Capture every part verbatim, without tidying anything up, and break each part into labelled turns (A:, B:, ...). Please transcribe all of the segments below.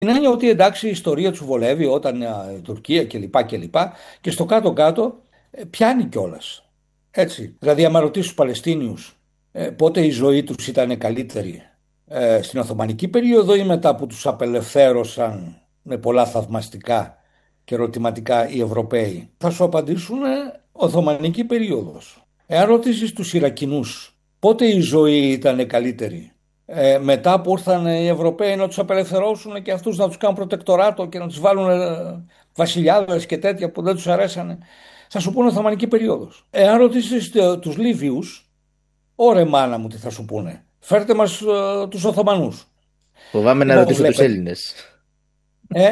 A: την έννοια ότι εντάξει η ιστορία του βολεύει όταν α, η Τουρκία κλπ. κλπ. Και στο κάτω-κάτω ε, πιάνει κιόλας. Έτσι. Δηλαδή, άμα ρωτήσει τους Παλαιστίνιους ε, πότε η ζωή τους ήταν καλύτερη, ε, στην Οθωμανική περίοδο ή μετά που τους απελευθέρωσαν με πολλά θαυμαστικά και ερωτηματικά οι Ευρωπαίοι, θα σου απαντήσουν ε, Οθωμανική περίοδος. Εάν ρωτήσεις τους Ιρακινούς πότε η ζωή ήταν καλύτερη, ε, μετά που ήρθαν οι Ευρωπαίοι να τους απελευθερώσουν και αυτούς να τους κάνουν προτεκτοράτο και να τους βάλουν ε, βασιλιάδες και τέτοια που δεν τους αρέσανε, θα σου πούνε Οθωμανική περίοδος. Εάν ρωτήσεις ε, τους Λίβιους, ωρε μάνα μου τι θα σου πούνε. Φέρτε μας ε, τους Οθωμανούς.
B: Φοβάμαι να
A: Λοιπόν,
B: ρωτήσω τους
A: βλέπετε.
B: Έλληνες.
A: Ε,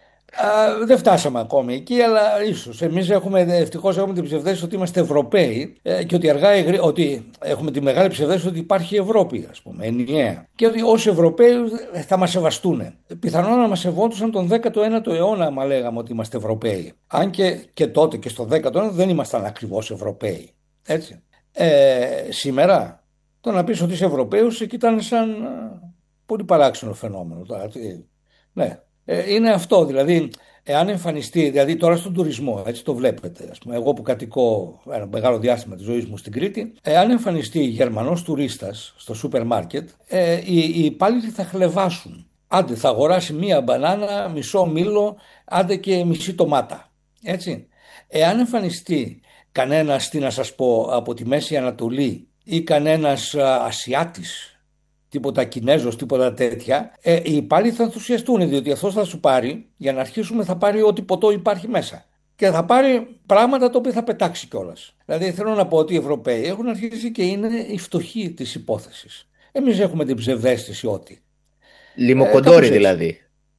A: α, δεν φτάσαμε ακόμη εκεί, αλλά ίσως. Εμείς έχουμε, ευτυχώς έχουμε την ψευδέστηση ότι είμαστε Ευρωπαίοι ε, και ότι, αργά, ή γρή- ότι έχουμε τη μεγάλη ψευδέστηση ότι υπάρχει Ευρώπη, ας πούμε, ενιαία. Και ότι ως Ευρωπαίοι ε, θα μας σεβαστούν. Πιθανόν να μας σεβόντουσαν τον δέκατο ένατο αιώνα, άμα λέγαμε ότι είμαστε Ευρωπαίοι. Αν και, και τότε και στο δέκατο ένατο δεν ήμασταν ακριβώς Ευρωπαίοι. Έτσι. Ε, σήμερα, το να πεις ότι είσαι Ευρωπαίος, σε κοιτάνε σαν ε, πολύ παράξενο φαινόμενο. Τώρα, τι- ναι. Ε, είναι αυτό, δηλαδή, εάν εμφανιστεί, δηλαδή τώρα στον τουρισμό, έτσι το βλέπετε, ας πούμε, εγώ που κατοικώ ένα μεγάλο διάστημα της ζωής μου στην Κρήτη, εάν εμφανιστεί Γερμανός τουρίστας στο σούπερ μάρκετ, ε, οι, οι υπάλληλοι θα χλεβάσουν. Άντε, θα αγοράσει μία μπανάνα, μισό μήλο, άντε και μισή ντομάτα. Έτσι. Εάν εμφανιστεί κανένας, τι να σας πω, από τη Μέση Ανατολή ή κανένας α, Ασιάτης, τίποτα Κινέζος, τίποτα τέτοια, ε, οι υπάλληλοι θα ενθουσιαστούν διότι αυτός θα σου πάρει, για να αρχίσουμε, θα πάρει ό,τι ποτό υπάρχει μέσα. Και θα πάρει πράγματα τα οποία θα πετάξει κιόλα. Δηλαδή θέλω να πω ότι οι Ευρωπαίοι έχουν αρχίσει και είναι οι φτωχοί της υπόθεσης. Εμείς έχουμε την ψευδαίσθηση ότι. Ε,
B: Λιμοκοντόροι
A: κάπως έτσι.
B: δηλαδή.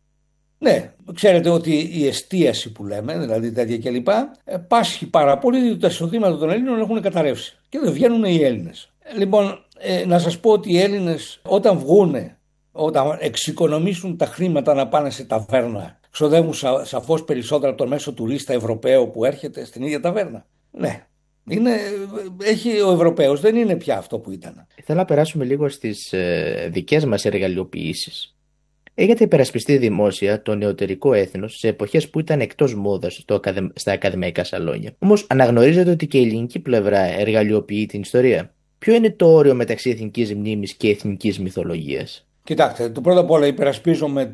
A: Ναι, ξέρετε ότι η εστίαση που λέμε, δηλαδή τέτοια κλπ., ε, πάσχει πάρα πολύ διότι τα εισοδήματα των Ελλήνων έχουν καταρρεύσει και δεν βγαίνουν οι Έλληνες. Λοιπόν, ε, να σας πω ότι οι Έλληνες όταν βγούνε, όταν εξοικονομήσουν τα χρήματα να πάνε σε ταβέρνα, ξοδεύουν σα, σαφώς περισσότερα από τον μέσο τουρίστα Ευρωπαίο που έρχεται στην ίδια ταβέρνα. Ναι, είναι, έχει, ο Ευρωπαίος δεν είναι πια αυτό που ήταν.
B: Θέλω να περάσουμε λίγο στις ε, δικές μας εργαλειοποιήσεις. Έχετε υπερασπιστεί δημόσια το νεωτερικό έθνος σε εποχές που ήταν εκτός μόδας στο ακαδε... στα ακαδημαϊκά σαλόνια. Όμως αναγνωρίζετε ότι και η ελληνική πλευρά εργαλειοποιεί την ιστορία. Ποιο είναι το όριο μεταξύ εθνικής μνήμης και εθνικής μυθολογίας?
A: Κοιτάξτε, το πρώτα απ' όλα υπερασπίζομαι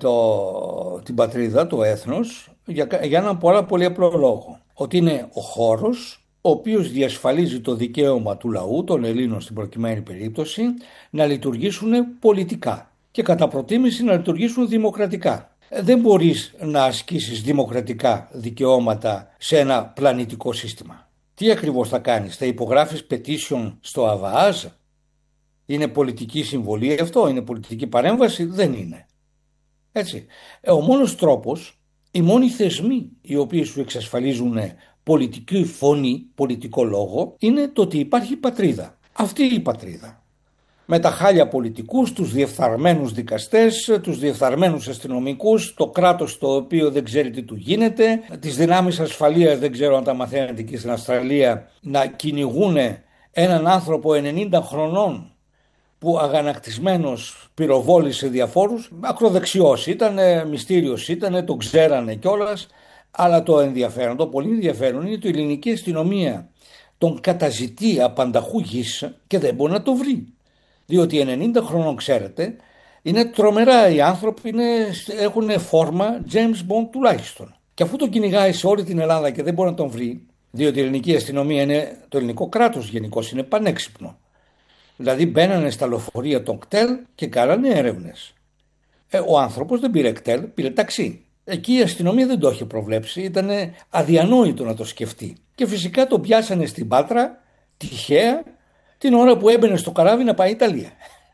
A: το, την πατρίδα, το έθνος, για, για έναν πολλά πολύ απλό λόγο. Ότι είναι ο χώρος ο οποίος διασφαλίζει το δικαίωμα του λαού, των Ελλήνων στην προκειμένη περίπτωση, να λειτουργήσουν πολιτικά και κατά προτίμηση να λειτουργήσουν δημοκρατικά. Ε, Δεν μπορείς να ασκήσεις δημοκρατικά δικαιώματα σε ένα πλανητικό σύστημα. Τι ακριβώς θα κάνεις, θα υπογράφεις petition στο ΑΒΑΑΖ? Είναι πολιτική συμβολή αυτό, είναι πολιτική παρέμβαση? Δεν είναι. Έτσι. Ε, ο μόνος τρόπος, οι μόνοι θεσμοί οι οποίοι σου εξασφαλίζουν πολιτική φωνή, πολιτικό λόγο, είναι το ότι υπάρχει πατρίδα. Αυτή η πατρίδα. Με τα χάλια πολιτικούς, τους διεφθαρμένους δικαστές, τους διεφθαρμένους αστυνομικούς, το κράτος το οποίο δεν ξέρει τι του γίνεται, τις δυνάμεις ασφαλείας, δεν ξέρω αν τα μαθαίνετε εκεί στην Αυστραλία, να κυνηγούν έναν άνθρωπο ενενήντα χρονών που αγανακτισμένος πυροβόλησε διαφόρους, ακροδεξιός ήταν, μυστήριος ήταν, τον ξέρανε κιόλας, αλλά το ενδιαφέρον, το πολύ ενδιαφέρον είναι ότι η ελληνική αστυνομία τον καταζητεί απανταχού γης και δεν μπορεί να το βρει. Διότι ενενήντα χρονών, ξέρετε, είναι τρομερά οι άνθρωποι, είναι, έχουν φόρμα James Bond τουλάχιστον. Και αφού τον κυνηγάει σε όλη την Ελλάδα και δεν μπορεί να τον βρει, διότι η ελληνική αστυνομία είναι, το ελληνικό κράτος γενικώς είναι πανέξυπνο. Δηλαδή μπαίνανε στα λεωφορεία των κτέλ και κάνανε έρευνες. Ε, ο άνθρωπος δεν πήρε κτέλ, πήρε ταξί. Εκεί η αστυνομία δεν το είχε προβλέψει, ήταν αδιανόητο να το σκεφτεί. Και φυσικά τον πιάσανε στην Πάτρα, τυχαία, την ώρα που έμπαινε στο καράβι να πάει Ιταλία.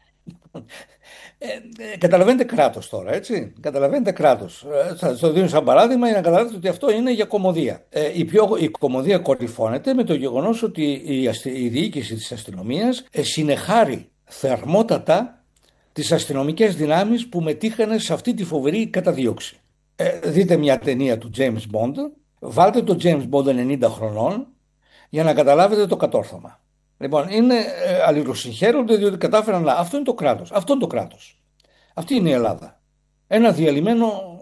A: Ε, ε, καταλαβαίνετε κράτος τώρα, έτσι. Καταλαβαίνετε κράτος. Ε, θα το δίνω σαν παράδειγμα για να καταλάβετε ότι αυτό είναι για κωμωδία. Ε, η, πιο, η κωμωδία κορυφώνεται με το γεγονός ότι η, η διοίκηση της αστυνομίας ε, συνεχάρει θερμότατα τις αστυνομικές δυνάμεις που μετήχαν σε αυτή τη φοβερή καταδίωξη. Ε, δείτε μια ταινία του James Bond, βάλτε το James Bond ενενήντα χρονών για να καταλάβετε το κατόρθωμα. Λοιπόν, είναι ε, αλληλοσυγχαίρονται διότι κατάφεραν να. Αυτό είναι το κράτος. Αυτό είναι το κράτος. Αυτή είναι η Ελλάδα. Ένα διαλυμένο